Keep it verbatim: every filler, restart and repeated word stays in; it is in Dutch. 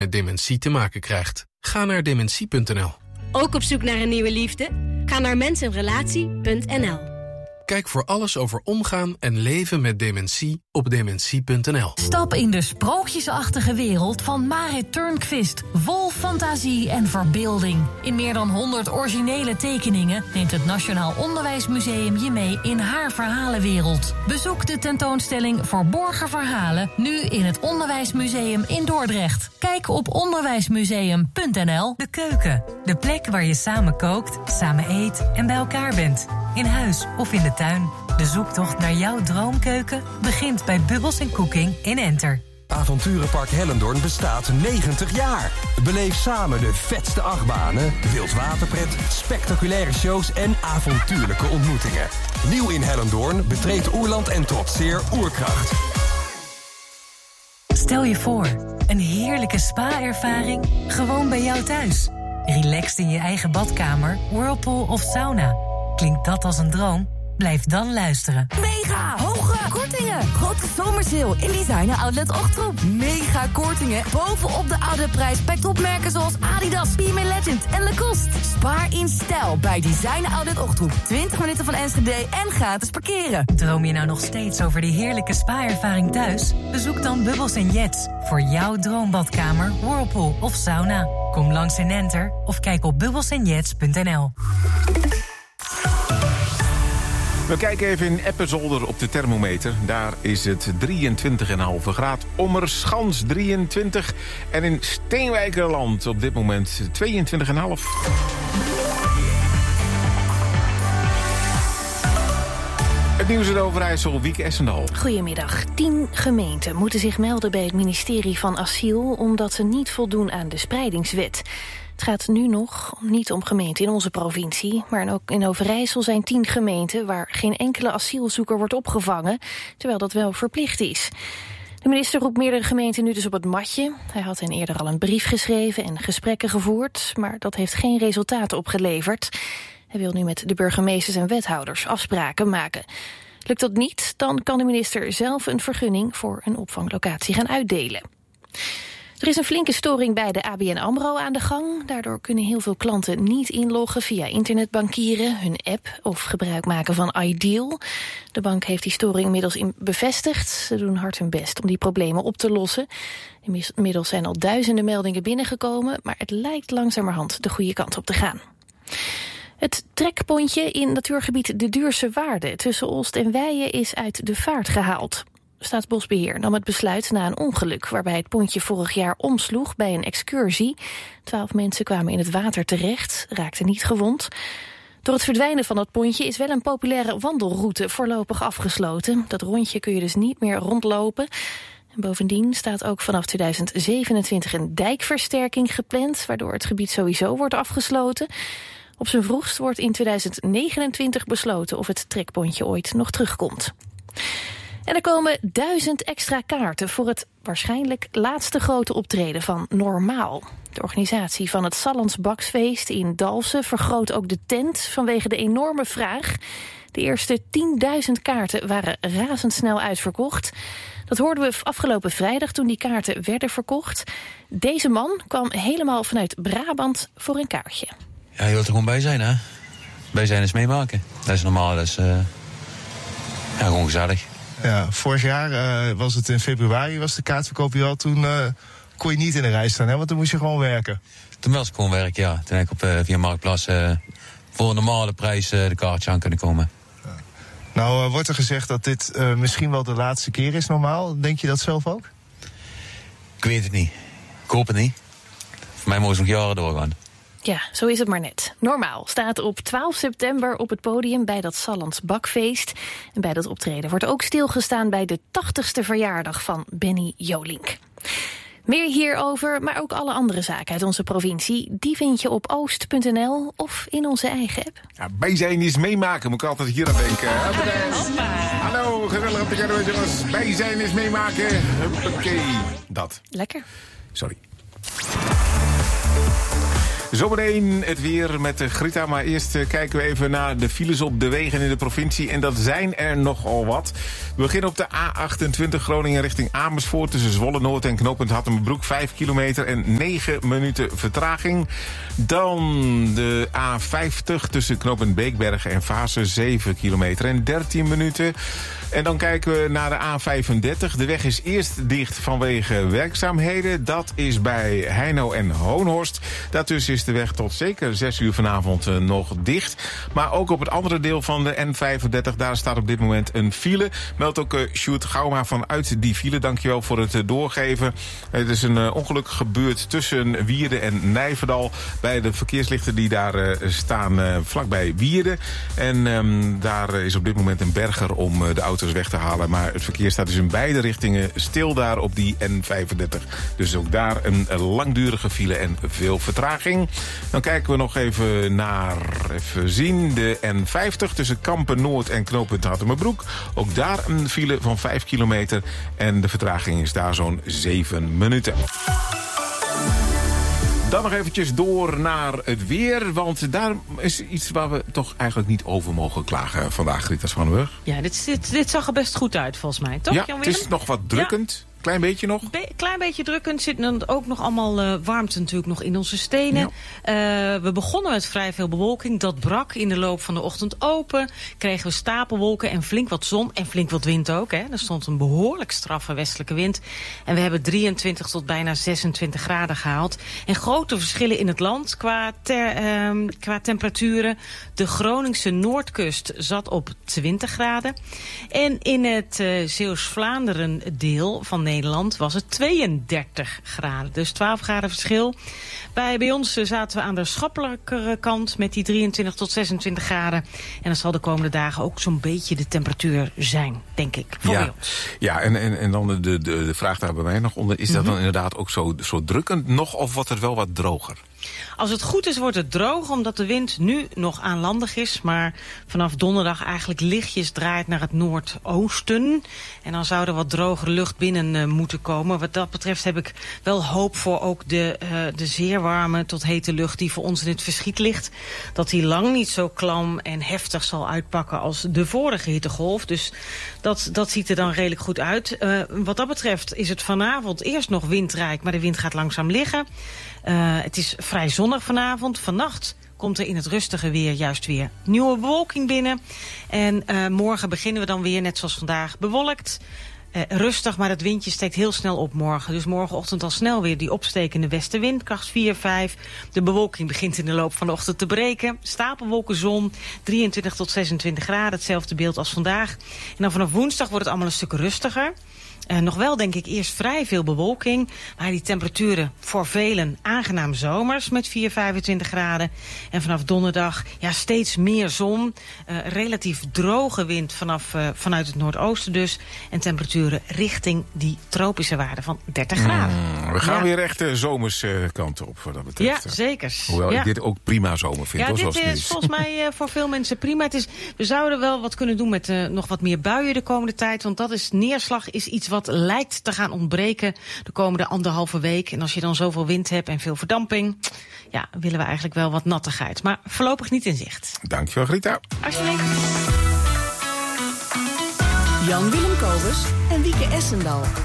met dementie te maken krijgt. Ga naar dementie punt n l. Ook op zoek naar een nieuwe liefde? Ga naar mensenrelatie punt n l. Kijk voor alles over omgaan en leven met dementie op dementie punt n l. Stap in de sprookjesachtige wereld van Marit Turnquist. Vol fantasie en verbeelding. In meer dan honderd originele tekeningen neemt het Nationaal Onderwijsmuseum je mee in haar verhalenwereld. Bezoek de tentoonstelling Verborgen Verhalen nu in het Onderwijsmuseum in Dordrecht. Kijk op onderwijsmuseum punt n l. De keuken. De plek waar je samen kookt, samen eet en bij elkaar bent. In huis of in de tuin. De zoektocht naar jouw droomkeuken begint bij Bubbles en Cooking in Enter. Avonturenpark Hellendoorn bestaat negentig jaar. Beleef samen de vetste achtbanen, wildwaterpret, spectaculaire shows en avontuurlijke ontmoetingen. Nieuw in Hellendoorn betreedt Oerland en trotseer Oerkracht. Stel je voor, een heerlijke spa-ervaring gewoon bij jou thuis. Relaxed in je eigen badkamer, whirlpool of sauna. Klinkt dat als een droom? Blijf dan luisteren. Mega hoge kortingen. Grote zomersale in Designer Outlet Ochtroep. Mega kortingen bovenop de oude prijs bij topmerken zoals Adidas, P M A Legend en Lacoste. Spaar in stijl bij Designer Outlet Ochtroep. twintig minuten van Enschede en gratis parkeren. Droom je nou nog steeds over die heerlijke spa-ervaring thuis? Bezoek dan Bubbles en Jets voor jouw droombadkamer, whirlpool of sauna. Kom langs in Enter of kijk op bubbles en jets punt n l. We kijken even in Eppenzolder op de thermometer. Daar is het drieëntwintig komma vijf graden. Ommerschans drieëntwintig. En in Steenwijkerland op dit moment tweeëntwintig komma vijf. Het nieuws in Overijssel, Wieke Essendal. Goedemiddag. Tien gemeenten moeten zich melden bij het ministerie van Asiel omdat ze niet voldoen aan de spreidingswet. Het gaat nu nog niet om gemeenten in onze provincie, maar ook in Overijssel zijn tien gemeenten waar geen enkele asielzoeker wordt opgevangen, terwijl dat wel verplicht is. De minister roept meerdere gemeenten nu dus op het matje. Hij had hen eerder al een brief geschreven en gesprekken gevoerd, maar dat heeft geen resultaten opgeleverd. Hij wil nu met de burgemeesters en wethouders afspraken maken. Lukt dat niet, dan kan de minister zelf een vergunning voor een opvanglocatie gaan uitdelen. Er is een flinke storing bij de A B N AMRO aan de gang. Daardoor kunnen heel veel klanten niet inloggen via internetbankieren, hun app of gebruik maken van Ideal. De bank heeft die storing inmiddels in bevestigd. Ze doen hard hun best om die problemen op te lossen. Inmiddels zijn al duizenden meldingen binnengekomen, maar het lijkt langzamerhand de goede kant op te gaan. Het trekpontje in natuurgebied De Duurse Waarden tussen Olst en Weijen is uit de vaart gehaald. Staatsbosbeheer nam het besluit na een ongeluk waarbij het pontje vorig jaar omsloeg bij een excursie. Twaalf mensen kwamen in het water terecht, raakten niet gewond. Door het verdwijnen van dat pontje is wel een populaire wandelroute voorlopig afgesloten. Dat rondje kun je dus niet meer rondlopen. En bovendien staat ook vanaf tweeduizend zevenentwintig een dijkversterking gepland, waardoor het gebied sowieso wordt afgesloten. Op zijn vroegst wordt in tweeduizend negenentwintig besloten of het trekpontje ooit nog terugkomt. En er komen duizend extra kaarten voor het waarschijnlijk laatste grote optreden van Normaal. De organisatie van het Sallands Baksfeest in Dalfsen vergroot ook de tent vanwege de enorme vraag. De eerste tienduizend kaarten waren razendsnel uitverkocht. Dat hoorden we afgelopen vrijdag toen die kaarten werden verkocht. Deze man kwam helemaal vanuit Brabant voor een kaartje. Ja, je wilt er gewoon bij zijn, hè? Bij zijn is meemaken. Dat is normaal, dat is uh, ja, gewoon gezellig. Ja, vorig jaar uh, was het in februari, was de kaartverkoop hier al. Toen uh, kon je niet in de rij staan, hè? Want toen moest je gewoon werken. Toen was ik gewoon werken, ja. Toen heb ik op, uh, via Marktplaats uh, voor een normale prijs uh, de kaartje aan kunnen komen. Ja. Nou, uh, wordt er gezegd dat dit uh, misschien wel de laatste keer is Normaal. Denk je dat zelf ook? Ik weet het niet. Ik hoop het niet. Voor mij mogen ze nog jaren doorgaan. Ja, zo is het maar net. Normaal staat op twaalf september op het podium bij dat Sallands Bakfeest. En bij dat optreden wordt ook stilgestaan bij de tachtigste verjaardag van Benny Jolink. Meer hierover, maar ook alle andere zaken uit onze provincie, die vind je op oost punt n l of in onze eigen app. Ja, bij zijn is meemaken, moet ik altijd hier aan denken. Hoppa. Hallo, geweldig op de jongens. Bij zijn is meemaken. Huppakee. Dat. Lekker. Sorry. Zometeen het weer met Grita, maar eerst kijken we even naar de files op de wegen in de provincie. En dat zijn er nogal wat. We beginnen op de A achtentwintig Groningen richting Amersfoort tussen Zwolle Noord en knooppunt Hattemerbroek. vijf kilometer en negen minuten vertraging. Dan de A vijftig tussen knooppunt Beekbergen en Vaassen, zeven kilometer en dertien minuten. En dan kijken we naar de A vijfendertig. De weg is eerst dicht vanwege werkzaamheden. Dat is bij Heino en Hoonhorst. Daartussen is de weg tot zeker zes uur vanavond uh, nog dicht. Maar ook op het andere deel van de N vijfendertig... daar staat op dit moment een file. Meldt ook uh, Sjoerd Gauma vanuit die file. Dankjewel voor het uh, doorgeven. Het is een uh, ongeluk gebeurd tussen Wierden en Nijverdal. Bij de verkeerslichten die daar uh, staan uh, vlakbij Wierden. En um, daar is op dit moment een berger om uh, de auto's weg te halen. Maar het verkeer staat dus in beide richtingen stil daar op die N vijfendertig. Dus ook daar een, een langdurige file en veel vertraging. Dan kijken we nog even naar, even zien, de N vijftig tussen Kampen Noord en knooppunt Hattemerbroek. Ook daar een file van vijf kilometer en de vertraging is daar zo'n zeven minuten. Dan nog eventjes door naar het weer, want daar is iets waar we toch eigenlijk niet over mogen klagen vandaag, Rita Spanneburg. Ja, dit, dit, dit zag er best goed uit volgens mij, toch? Ja, Jan het is nog wat drukkend. Ja. Klein beetje nog? Be- klein beetje drukkend. Zit dan ook nog allemaal uh, warmte natuurlijk nog in onze stenen. Ja. Uh, we begonnen met vrij veel bewolking. Dat brak in de loop van de ochtend open. Kregen we stapelwolken en flink wat zon. En flink wat wind ook. Hè. Er stond een behoorlijk straffe westelijke wind. En we hebben drieëntwintig tot bijna zesentwintig graden gehaald. En grote verschillen in het land qua, ter, uh, qua temperaturen. De Groningse Noordkust zat op twintig graden. En in het uh, Zeeuws-Vlaanderen deel van Nederland was het tweeëndertig graden. Dus twaalf graden verschil. Bij, bij ons zaten we aan de schappelijkere kant met die drieëntwintig tot zesentwintig graden. En dan zal de komende dagen ook zo'n beetje de temperatuur zijn, denk ik, voor ja. ons. Ja, en, en, en dan de, de, de vraag daar bij mij nog onder. Is dat dan inderdaad ook zo, zo drukkend nog of wordt het wel wat droger? Als het goed is, wordt het droog, omdat de wind nu nog aanlandig is. Maar vanaf donderdag eigenlijk lichtjes draait naar het noordoosten. En dan zou er wat drogere lucht binnen uh, moeten komen. Wat dat betreft heb ik wel hoop voor ook de, uh, de zeer warme tot hete lucht die voor ons in het verschiet ligt. Dat die lang niet zo klam en heftig zal uitpakken als de vorige hittegolf. Dus dat, dat ziet er dan redelijk goed uit. Uh, wat dat betreft is het vanavond eerst nog windrijk, maar de wind gaat langzaam liggen. Uh, het is vrij zonnig vanavond. Vannacht komt er in het rustige weer juist weer nieuwe bewolking binnen. En uh, morgen beginnen we dan weer, net zoals vandaag, bewolkt. Uh, rustig, maar het windje steekt heel snel op morgen. Dus morgenochtend al snel weer die opstekende westenwind, kracht vier, vijf. De bewolking begint in de loop van de ochtend te breken. Stapelwolken, zon, drieëntwintig tot zesentwintig graden. Hetzelfde beeld als vandaag. En dan vanaf woensdag wordt het allemaal een stuk rustiger. Uh, nog wel, denk ik, eerst vrij veel bewolking. Maar die temperaturen voor velen aangenaam zomers met vier, vijfentwintig graden. En vanaf donderdag ja, steeds meer zon. Uh, relatief droge wind vanaf, uh, vanuit het noordoosten dus. En temperaturen richting die tropische waarde van dertig graden. Mm, we gaan ja. weer echt de zomerskant op wat dat betreft. Ja, zeker. Hoewel ja. ik dit ook prima zomer vind. Ja, hoor, dit zoals is, is volgens mij uh, voor veel mensen prima. Het is, we zouden wel wat kunnen doen met uh, nog wat meer buien de komende tijd. Want dat is, neerslag is iets wat lijkt te gaan ontbreken de komende anderhalve week. En als je dan zoveel wind hebt en veel verdamping, ja, willen we eigenlijk wel wat nattigheid. Maar voorlopig niet in zicht. Dankjewel, Grita. Alsjeblieft. Jan Willem Kobus en Wieke Essendal.